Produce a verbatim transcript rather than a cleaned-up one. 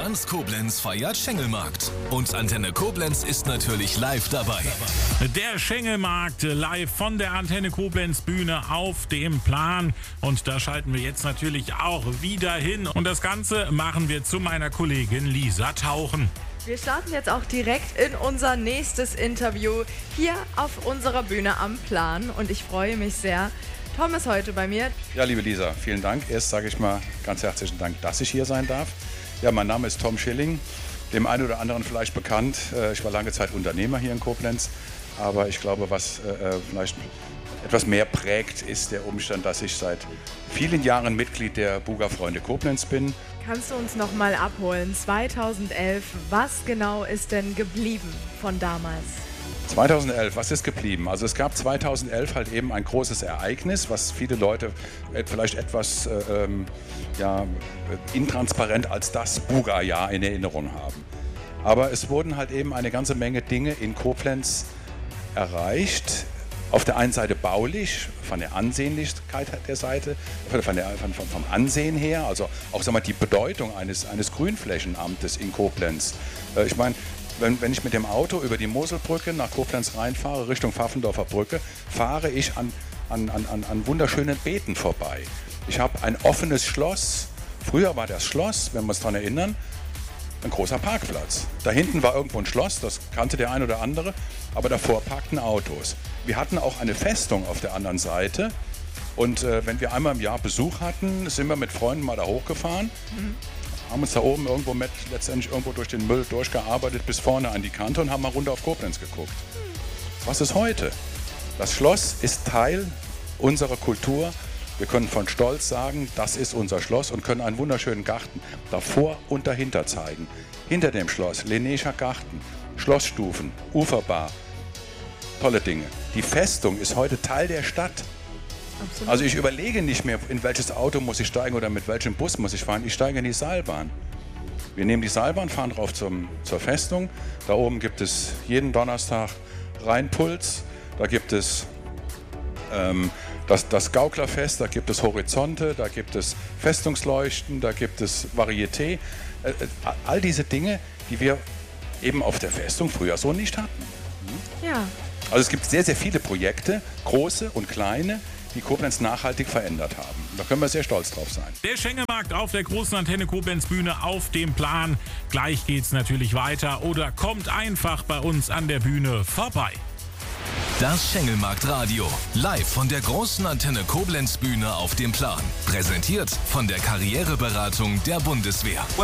Ganz Koblenz feiert Schengelmarkt. Und Antenne Koblenz ist natürlich live dabei. Der Schengelmarkt live von der Antenne Koblenz Bühne auf dem Plan. Und da schalten wir jetzt natürlich auch wieder hin. Und das Ganze machen wir zu meiner Kollegin Lisa Tauchen. Wir starten jetzt auch direkt in unser nächstes Interview hier auf unserer Bühne am Plan. Und ich freue mich sehr. Tom ist heute bei mir. Ja, liebe Lisa, vielen Dank. Erst sage ich mal ganz herzlichen Dank, dass ich hier sein darf. Ja, mein Name ist Tom Schilling, dem einen oder anderen vielleicht bekannt. Ich war lange Zeit Unternehmer hier in Koblenz. Aber ich glaube, was äh, vielleicht etwas mehr prägt, ist der Umstand, dass ich seit vielen Jahren Mitglied der Buga Freunde Koblenz bin. Kannst du uns noch mal abholen? zweitausendelf, was genau ist denn geblieben von damals? zweitausendelf, was ist geblieben? Also es gab zweitausendelf halt eben ein großes Ereignis, was viele Leute vielleicht etwas äh, ähm, ja, intransparent als das Buga-Jahr in Erinnerung haben. Aber es wurden halt eben eine ganze Menge Dinge in Koblenz erreicht. Auf der einen Seite baulich, von der Ansehnlichkeit der Seite, von der, von, vom Ansehen her, also auch sag mal, die Bedeutung eines, eines Grünflächenamtes in Koblenz. Äh, ich meine, Wenn, wenn ich mit dem Auto über die Moselbrücke nach Koblenz reinfahre, Richtung Pfaffendorfer Brücke, fahre ich an, an, an, an wunderschönen Beeten vorbei. Ich habe ein offenes Schloss. Früher war das Schloss, wenn wir uns daran erinnern, ein großer Parkplatz. Da hinten war irgendwo ein Schloss, das kannte der ein oder andere, aber davor parkten Autos. Wir hatten auch eine Festung auf der anderen Seite. Und äh, wenn wir einmal im Jahr Besuch hatten, sind wir mit Freunden mal da hochgefahren. Mhm. Haben uns da oben irgendwo mit letztendlich irgendwo durch den Müll durchgearbeitet bis vorne an die Kante und haben mal runter auf Koblenz geguckt. Was ist heute? Das Schloss ist Teil unserer Kultur. Wir können von Stolz sagen, das ist unser Schloss und können einen wunderschönen Garten davor und dahinter zeigen. Hinter dem Schloss Lenescher Garten, Schlossstufen, Uferbar, tolle Dinge. Die Festung ist heute Teil der Stadt. Absolut. Also ich überlege nicht mehr, in welches Auto muss ich steigen oder mit welchem Bus muss ich fahren. Ich steige in die Seilbahn. Wir nehmen die Seilbahn, fahren drauf zum, zur Festung. Da oben gibt es jeden Donnerstag Rheinpuls. Da gibt es ähm, das, das Gauklerfest, da gibt es Horizonte, da gibt es Festungsleuchten, da gibt es Varieté. Äh, all diese Dinge, die wir eben auf der Festung früher so nicht hatten. Hm? Ja. Also es gibt sehr, sehr viele Projekte, große und kleine, die Koblenz nachhaltig verändert haben. Da können wir sehr stolz drauf sein. Der Schengelmarkt auf der großen Antenne Koblenz Bühne auf dem Plan. Gleich geht's natürlich weiter oder kommt einfach bei uns an der Bühne vorbei. Das Schengelmarkt-Radio. Live von der großen Antenne Koblenz Bühne auf dem Plan. Präsentiert von der Karriereberatung der Bundeswehr.